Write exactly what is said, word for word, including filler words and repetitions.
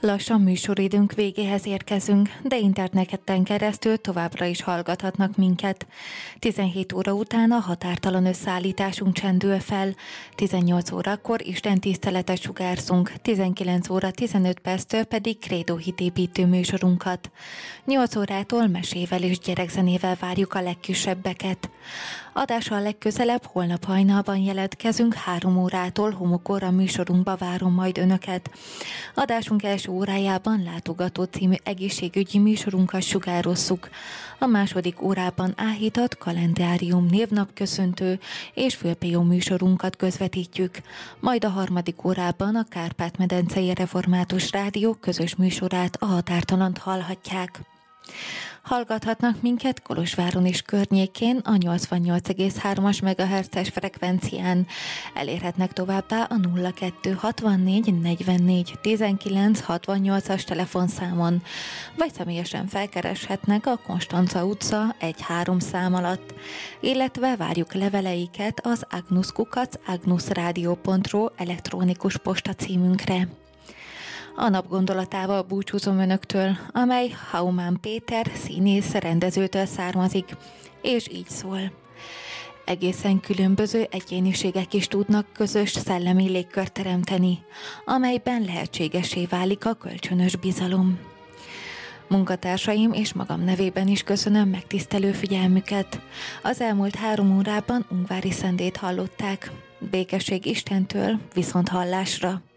Lassan műsoridőnk végéhez érkezünk, de interneten keresztül továbbra is hallgathatnak minket. tizenhét óra után a határtalan összeállításunk csendül fel, tizennyolc órakor istentiszteletet sugárzunk, tizenkilenc óra tizenöt perctől pedig krédó hitépítő műsorunkat. nyolc órától mesével és gyerekzenével várjuk a legkisebbeket. Adással legközelebb holnap hajnalban jelentkezünk, három órától homokóra műsorunkba várom majd önöket. Adásunk első órájában Látogató című egészségügyi műsorunkat sugározzuk. A második órában áhított kalendárium névnapköszöntő és fülpéjó műsorunkat közvetítjük. Majd a harmadik órában a Kárpát-medencei Református Rádió közös műsorát, a Határtalant hallhatják. Hallgathatnak minket Kolozsváron és környékén a nyolcvannyolc egész hármas megahertzes frekvencián. Elérhetnek továbbá a nulla kettő hatvannégy negyvennégy tizenkilenc hatvannyolcas telefonszámon, vagy személyesen felkereshetnek a Konstanca utca egy három szám alatt, illetve várjuk leveleiket az agnuskukac agnusradio pont ru elektronikus posta címünkre. A nap gondolatával búcsúzom önöktől, amely Haumán Péter színész rendezőtől származik, és így szól. Egészen különböző egyéniségek is tudnak közös szellemi légkört teremteni, amelyben lehetségessé válik a kölcsönös bizalom. Munkatársaim és magam nevében is köszönöm megtisztelő figyelmüket. Az elmúlt három órában Ungvári Szendét hallották. Békesség Istentől, viszont hallásra!